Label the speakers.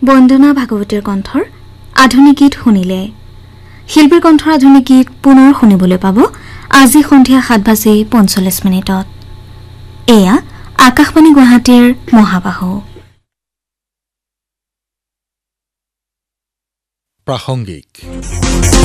Speaker 1: বন্দনা ভাগৱতীৰ কণ্ঠৰ আধুনিক গীত শুনিলে। শিল্পীৰ কণ্ঠৰ আধুনিক গীত পুনৰ শুনিবলৈ পাব আজি সন্ধিয়া 7:45। এয়া আকাশবাণী গুৱাহাটীৰ মহাবাহু।
Speaker 2: প্ৰাসংগিক